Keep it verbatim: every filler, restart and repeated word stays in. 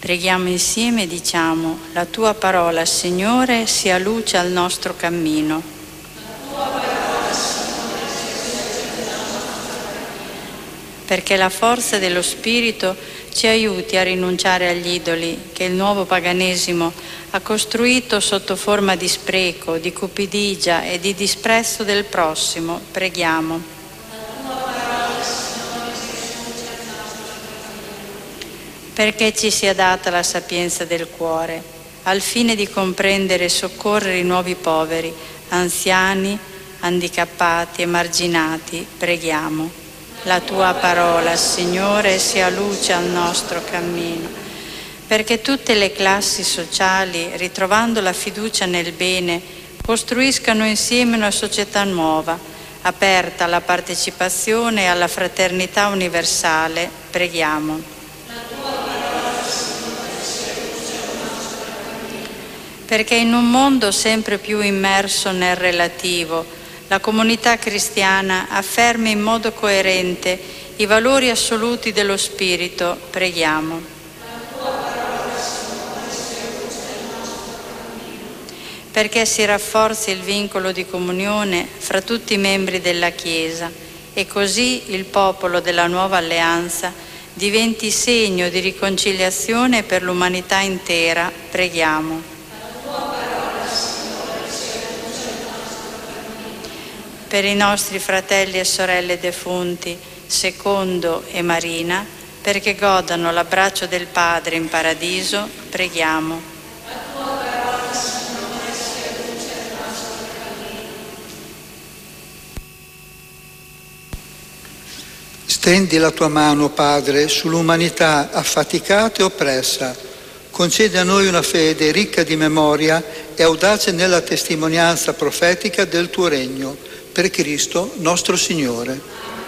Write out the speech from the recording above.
Preghiamo insieme e diciamo: la tua parola, Signore, sia luce al nostro cammino. Perché la forza dello Spirito ci aiuti a rinunciare agli idoli che il nuovo paganesimo ha costruito sotto forma di spreco, di cupidigia e di disprezzo del prossimo. Preghiamo. Perché ci sia data la sapienza del cuore, al fine di comprendere e soccorrere i nuovi poveri, anziani, handicappati, emarginati. Preghiamo. La tua parola, Signore, sia luce al nostro cammino, perché tutte le classi sociali, ritrovando la fiducia nel bene, costruiscano insieme una società nuova, aperta alla partecipazione e alla fraternità universale. Preghiamo. Perché in un mondo sempre più immerso nel relativo, la comunità cristiana affermi in modo coerente i valori assoluti dello Spirito. Preghiamo. Perché si rafforzi il vincolo di comunione fra tutti i membri della Chiesa e così il popolo della nuova alleanza diventi segno di riconciliazione per l'umanità intera. Preghiamo. Per i nostri fratelli e sorelle defunti, Secondo e Marina, perché godano l'abbraccio del Padre in paradiso. Preghiamo. Stendi la tua mano, Padre, sull'umanità affaticata e oppressa. Concedi a noi una fede ricca di memoria e audace nella testimonianza profetica del tuo regno. Per Cristo nostro Signore.